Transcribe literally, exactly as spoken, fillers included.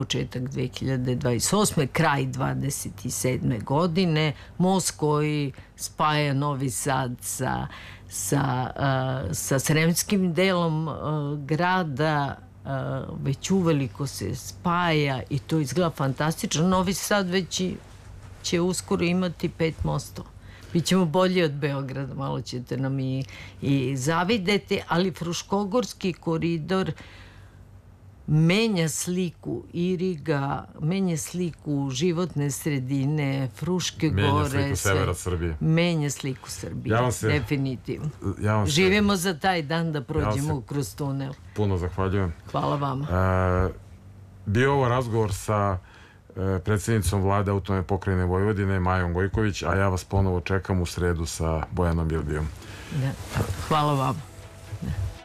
početak dve hiljade dvadeset osme. kraj dvadeset sedme. godine, most koji spaja Novi Sad sa, sa, uh, sa sremskim delom uh, grada, uh, već uveliko se spaja i to izgleda fantastično. Novi Sad već i, će uskoro imati pet mostova. Bićemo bolji od Beograda, malo ćete nam i, i zavideti, ali Fruškogorski koridor menja sliku Iriga, menja sliku životne sredine, Fruške menja gore. Menja sliku severa Srbije. Menja sliku Srbije, ja se, definitivno. Ja se, živimo za taj dan da prođemo ja kroz tunel. Puno zahvaljujem. Hvala vama. E, bio ovo razgovor sa e, predsjednicom vlade Autonomne pokrajine Vojvodine, Majom Gojković, a ja vas ponovo čekam u sredu sa Bojanom Bilbijom. Da. Hvala vam. Da.